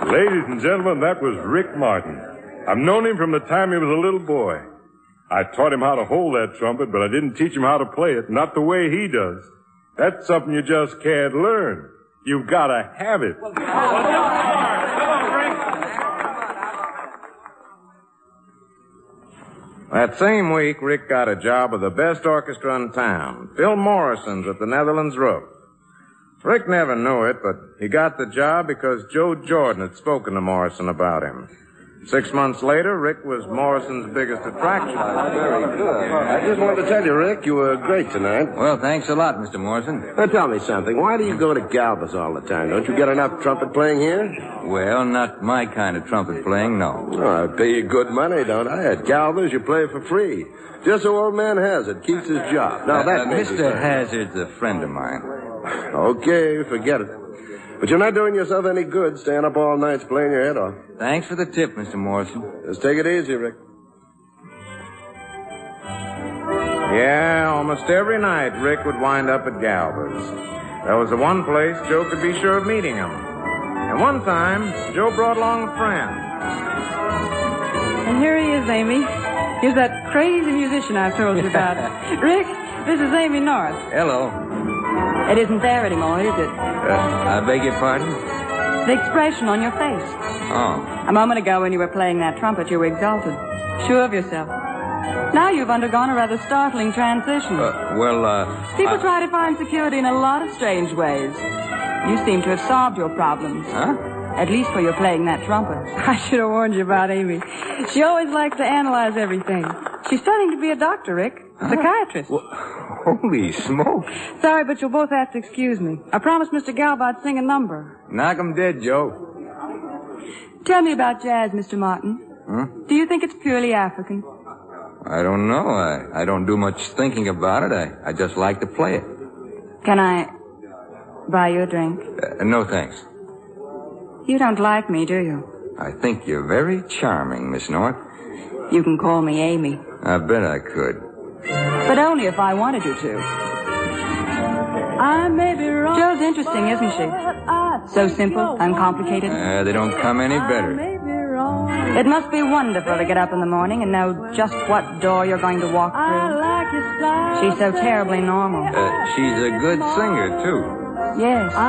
Ladies and gentlemen, that was Rick Martin. I've known him from the time he was a little boy. I taught him how to hold that trumpet, but I didn't teach him how to play it, not the way he does. That's something you just can't learn. You've got to have it. That same week, Rick got a job with the best orchestra in town, Phil Morrison's at the Netherlands Roof. Rick never knew it, but he got the job because Joe Jordan had spoken to Morrison about him. 6 months later, Rick was Morrison's biggest attraction. Very good. I just wanted to tell you, Rick, you were great tonight. Well, thanks a lot, Mr. Morrison. Now, tell me something. Why do you go to Galva's all the time? Don't you get enough trumpet playing here? Well, not my kind of trumpet playing, no. Oh, I pay you good money, don't I? At Galva's, you play for free. Just so old man Hazard keeps his job. Now, that Mr. Hazard's a friend of mine. Okay, forget it. But you're not doing yourself any good staying up all night playing your head off. Thanks for the tip, Mr. Morrison. Just take it easy, Rick. Yeah, almost every night, Rick would wind up at Galva's. That was the one place Joe could be sure of meeting him. And one time, Joe brought along a friend. And here he is, Amy. He's that crazy musician I've told you about. Rick, this is Amy North. Hello. It isn't there anymore, is it? I beg your pardon? The expression on your face. Oh. A moment ago when you were playing that trumpet, you were exalted. Sure of yourself. Now you've undergone a rather startling transition. People try to find security in a lot of strange ways. You seem to have solved your problems. Huh? At least for your playing that trumpet. I should have warned you about Amy. She always likes to analyze everything. She's studying to be a doctor, Rick. A psychiatrist. Well, holy smoke. Sorry, but you'll both have to excuse me. I promised Mr. Galba I'd sing a number. Knock 'em dead, Joe. Tell me about jazz, Mr. Martin. Do you think it's purely African? I don't know. I don't do much thinking about it. I just like to play it. Can I buy you a drink? No, thanks. You don't like me, do you? I think you're very charming, Miss North. You can call me Amy. I bet I could. But only if I wanted you to. I may be wrong. Jo's interesting, isn't she? So simple, uncomplicated. They don't come any better. It must be wonderful to get up in the morning and know just what door you're going to walk through. She's so terribly normal. She's a good singer, too. Yes.